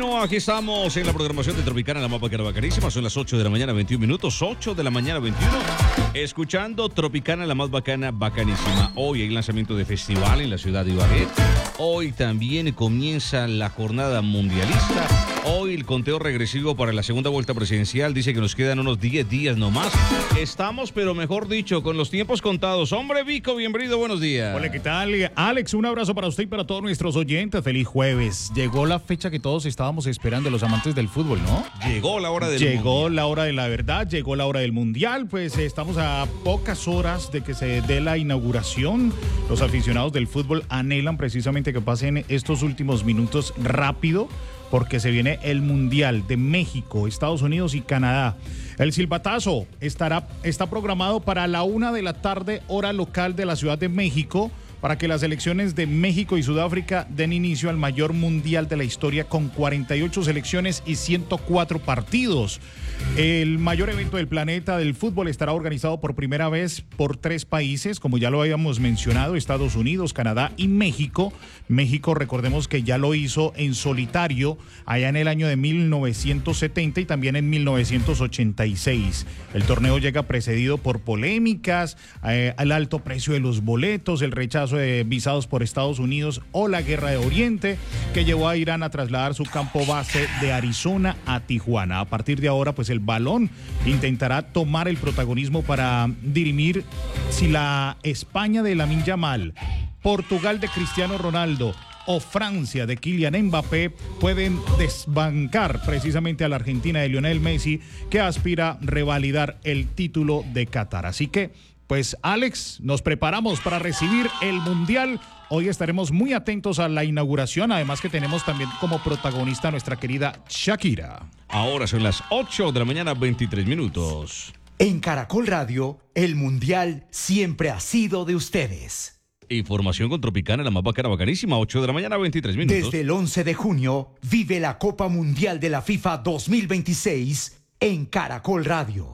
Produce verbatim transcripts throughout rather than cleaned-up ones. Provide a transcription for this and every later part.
Bueno, aquí estamos en la programación de Tropicana, la más bacana, bacanísima. Son las ocho de la mañana, veintiún minutos. ocho de la mañana, veintiuno. Escuchando Tropicana, la más bacana, bacanísima. Hoy hay lanzamiento de festival en la ciudad de Ibagué. Hoy también comienza la jornada mundialista. Hoy el conteo regresivo para la segunda vuelta presidencial. Dice que nos quedan unos diez días nomás. Estamos, pero mejor dicho, con los tiempos contados. Hombre, Vico, bienvenido, buenos días. Hola, ¿qué tal? Alex, un abrazo para usted y para todos nuestros oyentes. Feliz jueves. Llegó la fecha que todos estábamos esperando, los amantes del fútbol, ¿no? Llegó la hora del Llegó mundial. la hora de la verdad, llegó la hora del mundial. Pues eh, estamos a pocas horas de que se dé la inauguración. Los aficionados del fútbol anhelan precisamente que pasen estos últimos minutos rápido, porque se viene el Mundial de México, Estados Unidos y Canadá. El silbatazo estará, está programado para la una de la tarde, hora local de la Ciudad de México, para que las selecciones de México y Sudáfrica den inicio al mayor mundial de la historia con cuarenta y ocho selecciones y ciento cuatro partidos. El mayor evento del planeta del fútbol estará organizado por primera vez por tres países, como ya lo habíamos mencionado, Estados Unidos, Canadá y México. México, recordemos que ya lo hizo en solitario allá en el año de mil novecientos setenta y también en mil novecientos ochenta y seis. El torneo llega precedido por polémicas, eh, el alto precio de los boletos, el rechazo de visados por Estados Unidos o la guerra de Oriente, que llevó a Irán a trasladar su campo base de Arizona a Tijuana. A partir de ahora, pues el balón intentará tomar el protagonismo para dirimir si la España de Lamine Yamal, Portugal de Cristiano Ronaldo o Francia de Kylian Mbappé pueden desbancar precisamente a la Argentina de Lionel Messi, que aspira a revalidar el título de Qatar. Así que, pues Alex, nos preparamos para recibir el Mundial. Hoy estaremos muy atentos a la inauguración, además que tenemos también como protagonista a nuestra querida Shakira. Ahora son las ocho de la mañana, veintitrés minutos. En Caracol Radio, el Mundial siempre ha sido de ustedes. Información con Tropicana, la más bacana, bacanísima, ocho de la mañana, veintitrés minutos. Desde el once de junio, vive la Copa Mundial de la FIFA dos mil veintiséis en Caracol Radio.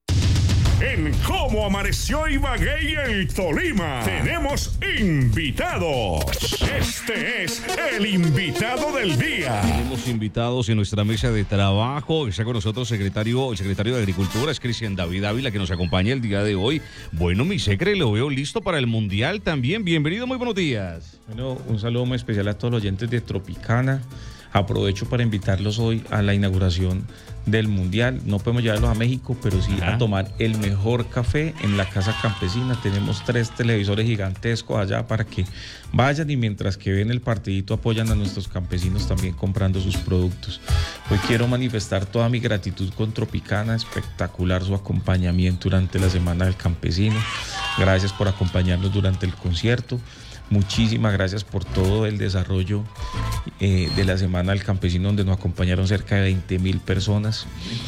En Cómo Amaneció Ibagué y el Tolima, tenemos invitados. Este es el invitado del día. Tenemos invitados en nuestra mesa de trabajo. Está con nosotros secretario, el secretario de Agricultura, es Cristian David Ávila, que nos acompaña el día de hoy. Bueno, mi secre, lo veo listo para el Mundial también. Bienvenido, muy buenos días. Bueno, un saludo muy especial a todos los oyentes de Tropicana. Aprovecho para invitarlos hoy a la inauguración del Mundial. No podemos llevarlos a México, pero sí Ajá. a tomar el mejor café en la Casa Campesina. Tenemos tres televisores gigantescos allá para que vayan y mientras que ven el partidito apoyan a nuestros campesinos también comprando sus productos. Hoy quiero manifestar toda mi gratitud con Tropicana, espectacular su acompañamiento durante la Semana del Campesino. Gracias por acompañarnos durante el concierto. Muchísimas gracias por todo el desarrollo eh, de la Semana del Campesino, donde nos acompañaron cerca de veinte mil personas.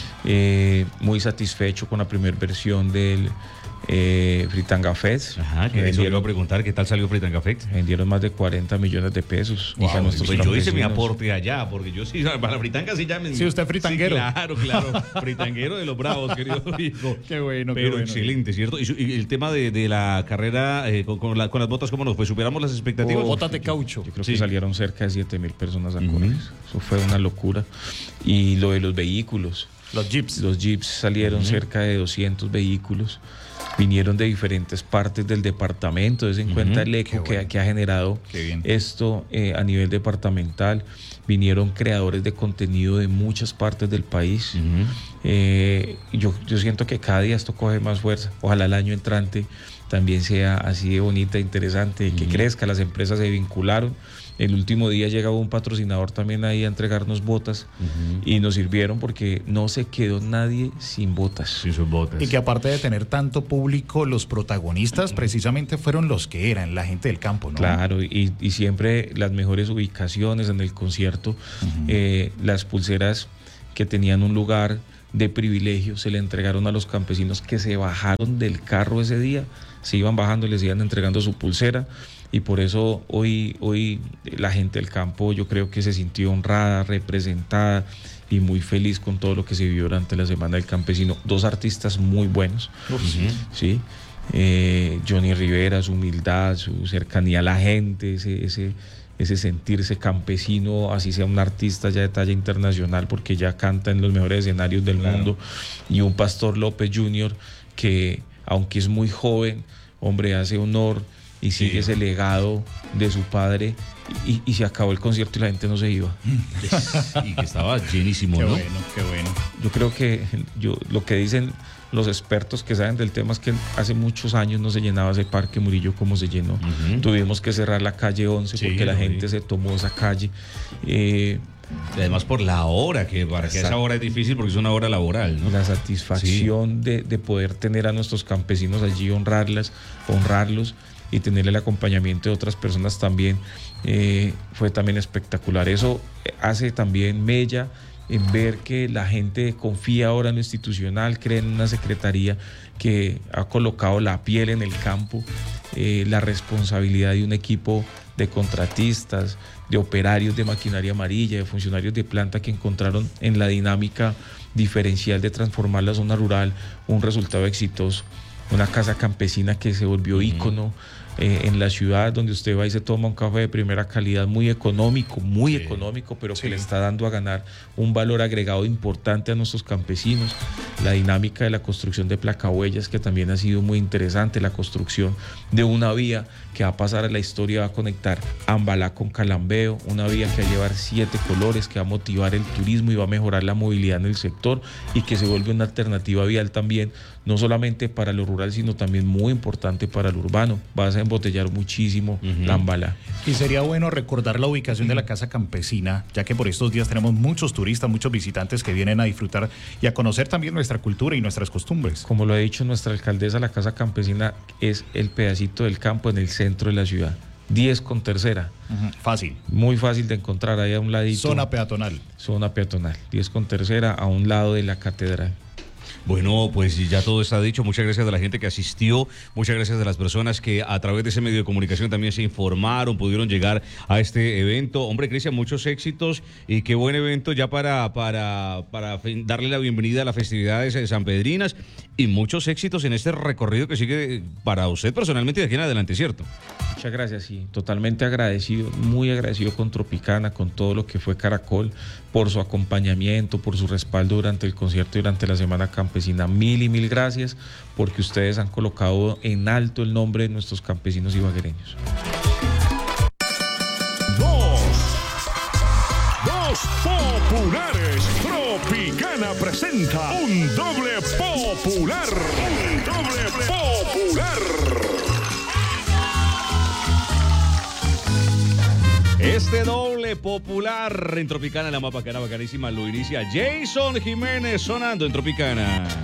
Eh, muy satisfecho con la primera versión del eh, Fritanga Fest. Ajá, que eso le iba a preguntar, ¿qué tal salió Fritanga Fest? Vendieron más de cuarenta millones de pesos. Wow, y a nuestros pues yo hice mi aporte allá, porque yo sí, para la fritanga sí ya me... Sí, usted fritanguero. Sí, claro, claro, fritanguero de los bravos, querido hijo. Qué bueno, Pero qué bueno. excelente, ¿cierto? Y, su, y el tema de, de la carrera eh, con, con, la, con las botas, ¿cómo nos fue? ¿Superamos las expectativas? Oh, botas de caucho. Yo creo sí. que salieron cerca de siete mil personas a Uh-huh. correr. Eso fue una locura. Y lo de los vehículos. Los jeeps. Los jeeps salieron uh-huh. cerca de doscientos vehículos. Vinieron de diferentes partes del departamento. Des en uh-huh. cuenta el eco que, bueno. que ha generado esto eh, a nivel departamental. Vinieron creadores de contenido de muchas partes del país. Uh-huh. eh, yo, yo siento que cada día esto coge más fuerza. Ojalá el año entrante también sea así de bonita, interesante, uh-huh. que crezca. Las empresas se vincularon. El último día llegaba un patrocinador también ahí a entregarnos botas uh-huh. y nos sirvieron porque no se quedó nadie sin botas. Sin sus botas. Y que aparte de tener tanto público, los protagonistas precisamente fueron los que eran, la gente del campo, ¿no? Claro, y, y siempre las mejores ubicaciones en el concierto, uh-huh. eh, las pulseras que tenían un lugar de privilegio se le entregaron a los campesinos que se bajaron del carro ese día, se iban bajando y les iban entregando su pulsera. Y por eso hoy, hoy la gente del campo yo creo que se sintió honrada, representada y muy feliz con todo lo que se vivió durante la Semana del Campesino. Dos artistas muy buenos, uh-huh. ¿sí? Eh, Johnny Rivera, su humildad, su cercanía a la gente, ese, ese, ese sentirse campesino, así sea un artista ya de talla internacional, porque ya canta en los mejores escenarios del claro. mundo, y un Pastor López junior que, aunque es muy joven, hombre, hace honor y sigue sí. ese legado de su padre, y, y se acabó el concierto y la gente no se iba. Y que estaba llenísimo, qué ¿no? Bueno, qué bueno. Yo creo que yo, lo que dicen los expertos que saben del tema es que hace muchos años no se llenaba ese Parque Murillo como se llenó. Uh-huh. Tuvimos que cerrar la calle once sí, porque la gente vi. se tomó esa calle. Eh, y además por la hora, que para que esa hora es difícil porque es una hora laboral, ¿no? La satisfacción sí. de, de poder tener a nuestros campesinos allí, honrarlas, honrarlos y tener el acompañamiento de otras personas también, eh, fue también espectacular. Eso hace también mella en ver que la gente confía ahora en lo institucional, cree en una secretaría que ha colocado la piel en el campo, eh, la responsabilidad de un equipo de contratistas, de operarios de maquinaria amarilla, de funcionarios de planta que encontraron en la dinámica diferencial de transformar la zona rural un resultado exitoso. Una casa campesina que se volvió ícono eh, en la ciudad, donde usted va y se toma un café de primera calidad, muy económico, muy sí. económico, pero sí. que le está dando a ganar un valor agregado importante a nuestros campesinos. La dinámica de la construcción de placahuellas, que también ha sido muy interesante, la construcción de una vía que va a pasar a la historia, va a conectar Ambalá con Calambeo, una vía que va a llevar siete colores, que va a motivar el turismo y va a mejorar la movilidad en el sector, y que se vuelve una alternativa vial también, no solamente para lo rural, sino también muy importante para lo urbano. Vas a embotellar muchísimo uh-huh. la Ambalá. Y sería bueno recordar la ubicación de la Casa Campesina, ya que por estos días tenemos muchos turistas, muchos visitantes que vienen a disfrutar y a conocer también nuestra cultura y nuestras costumbres. Como lo ha dicho nuestra alcaldesa, la Casa Campesina es el pedacito del campo en el centro de la ciudad. diez con tercera. Uh-huh. Fácil. Muy fácil de encontrar ahí a un ladito. Zona peatonal. Zona peatonal. diez con tercera, a un lado de la catedral. Bueno, pues ya todo está dicho. Muchas gracias a la gente que asistió, muchas gracias a las personas que a través de ese medio de comunicación también se informaron, pudieron llegar a este evento. Hombre, Cristian, muchos éxitos y qué buen evento ya para, para, para darle la bienvenida a las festividades de San Pedrinas, y muchos éxitos en este recorrido que sigue para usted personalmente de aquí en adelante, ¿cierto? Muchas gracias, sí, totalmente agradecido, muy agradecido con Tropicana, con todo lo que fue Caracol, por su acompañamiento, por su respaldo durante el concierto y durante la Semana Campesina. Mil y mil gracias, porque ustedes han colocado en alto el nombre de nuestros campesinos ibaguereños. Dos, dos populares. Tropicana presenta un doble popular, un doble popular. Este doble popular en Tropicana, la más bacana, bacanísima, lo inicia Jason Jiménez sonando en Tropicana.